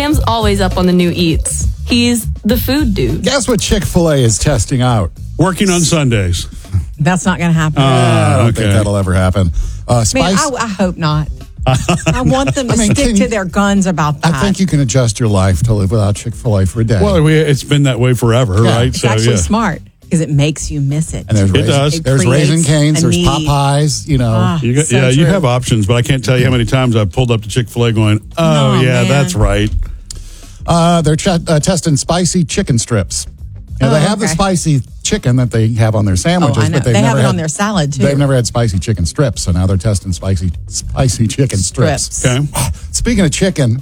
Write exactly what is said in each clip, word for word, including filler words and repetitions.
Sam's always up on the new eats. He's the food dude. Guess what Chick-fil-A is testing out? Working on Sundays. That's not going to happen. Uh, I don't okay. think that'll ever happen. Uh, spice. Man, I, I hope not. I want them to I mean, stick can- to their guns about that. I think you can adjust your life to live without Chick-fil-A for a day. Well, we, it's been that way forever, Yeah. right? it's actually smart because it makes you miss it. and there's It raisin, does. It There's creates Raisin Canes. a There's need. Popeyes. You know. Ah. You got, So yeah, you true. have options, but I can't tell you how many times I've pulled up to Chick-fil-A going, oh, Oh, yeah, man. that's right. Uh, they're ch- uh, testing spicy chicken strips. Now, Oh, they have the okay. spicy chicken that they have on their Oh, sandwiches, I know. but they've They never have it had, on their salad, too. They've never had spicy chicken strips, so now they're testing spicy spicy chicken strips. Strips. Okay. Speaking of chicken,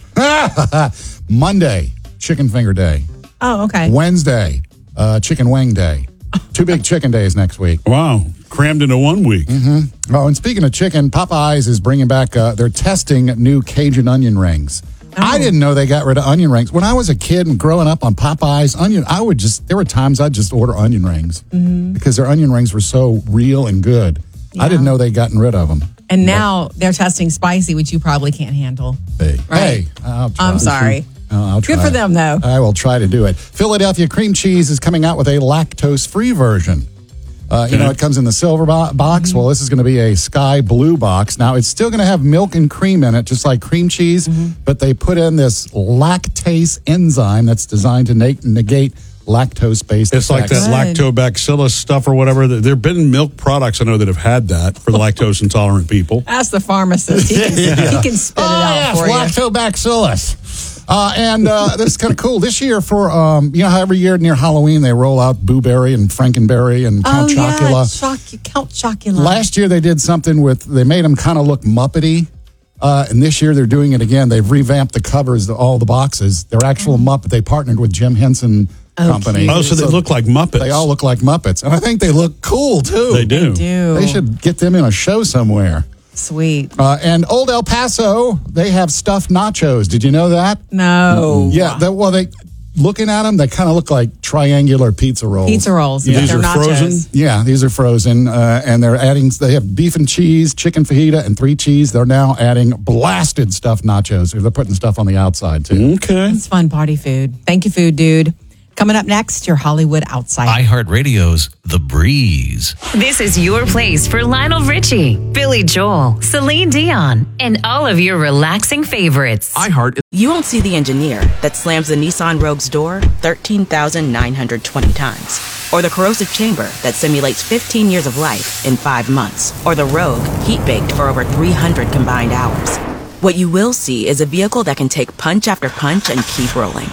Monday, chicken finger day. Oh, okay. Wednesday, uh, chicken wing day. Two big chicken days next week. Wow. Crammed into one week. Mm-hmm. Oh, and speaking of chicken, Popeyes is bringing back, uh, they're testing new Cajun onion rings. I didn't know they got rid of onion rings. When I was a kid and growing up on Popeyes, onion, I would just, there were times I'd just order onion rings because their onion rings were so real and good. I didn't know they'd gotten rid of them. And now they're testing spicy, which you probably can't handle. Hey, Right. hey I'll try. I'm sorry. Uh, I'll try. Good for them, though. I will try to do it. Philadelphia cream cheese is coming out with a lactose-free version. Uh, you know, it comes in the silver bo- box. Mm-hmm. Well, this is going to be a sky blue box. Now, it's still going to have milk and cream in it, just like cream cheese, Mm-hmm. but they put in this lactase enzyme that's designed to na- negate lactose-based It's like effects. that Good. lactobacillus stuff or whatever. There have been milk products I know that have had that for the lactose intolerant people. Ask the pharmacist. He can, he can spit it Oh, out yes, for you. lactobacillus. Uh, and uh, this is kind of cool. This year for, um, you know how every year near Halloween they roll out Boo Berry and Frankenberry and Count Oh, yeah. Chocula. Choc- Count Chocula. Last year they did something with, they made them kind of look Muppety. Uh, and this year they're doing it again. They've revamped the covers of all the boxes. They're actual Muppet. They partnered with Jim Henson Oh, Company. cute. Oh, so they look like Muppets. They all look like Muppets. And I think they look cool, too. They do. do. They should get them in a show somewhere. Sweet. Uh, and Old El Paso, they have stuffed nachos. Did you know that? No. Yeah. They, well, they looking at them, they kind of look like triangular pizza rolls. Pizza rolls. Yeah. These They're are nachos. frozen? Yeah, these are frozen, uh, and they're adding. They have beef and cheese, chicken fajita, and three cheese. They're now adding blasted stuffed nachos. They're putting stuff on the outside too. Okay. It's fun party food. Thank you, food dude. Coming up next, your Hollywood Outside. iHeartRadio's The Breeze. This is your place for Lionel Richie, Billy Joel, Celine Dion, and all of your relaxing favorites. iHeart. You won't see the engineer that slams the Nissan Rogue's door thirteen thousand nine hundred twenty times. Or the corrosive chamber that simulates fifteen years of life in five months. Or the Rogue heat-baked for over three hundred combined hours. What you will see is a vehicle that can take punch after punch and keep rolling.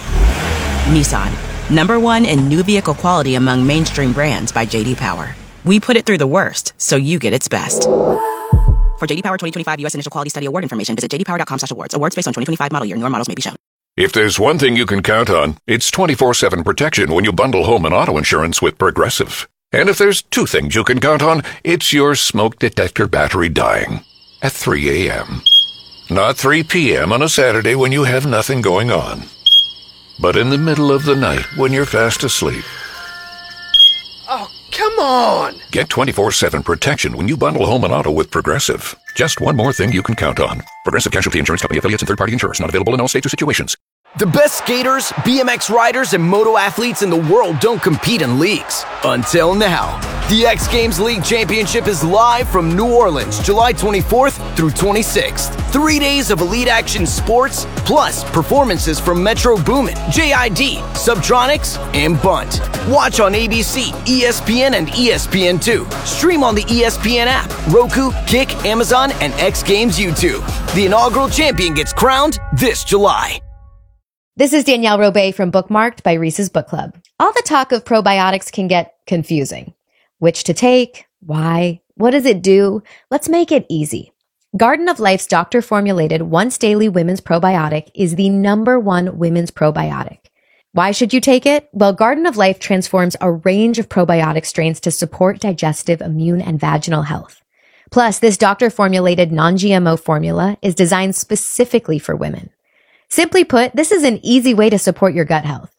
Nissan, number one in new vehicle quality among mainstream brands by J D Power. We put it through the worst, so you get its best. For J D Power twenty twenty-five U S Initial Quality Study Award information, visit j d power dot com slash awards. Awards based on twenty twenty-five model year. Newer models may be shown. If there's one thing you can count on, it's twenty-four seven protection when you bundle home and auto insurance with Progressive. And if there's two things you can count on, it's your smoke detector battery dying at three a.m. Not three p.m. on a Saturday when you have nothing going on, but in the middle of the night when you're fast asleep. Oh, come on! Get twenty-four seven protection when you bundle home and auto with Progressive. Just one more thing you can count on. Progressive Casualty Insurance Company affiliates and third-party insurers. Not available in all states or situations. The best skaters, B M X riders, and moto athletes in the world don't compete in leagues. Until now. The X Games League Championship is live from New Orleans, July twenty-fourth through twenty-sixth. Three days of elite action sports, plus performances from Metro Boomin, J I D, Subtronics, and Bunt. Watch on A B C, E S P N, and E S P N two. Stream on the E S P N app, Roku, Kick, Amazon, and X Games YouTube. The inaugural champion gets crowned this July. This is Danielle Robay from Bookmarked by Reese's Book Club. All the talk of probiotics can get confusing. Which to take? Why? What does it do? Let's make it easy. Garden of Life's doctor-formulated once-daily women's probiotic is the number one women's probiotic. Why should you take it? Well, Garden of Life transforms a range of probiotic strains to support digestive, immune, and vaginal health. Plus, this doctor-formulated non-G M O formula is designed specifically for women. Simply put, this is an easy way to support your gut health.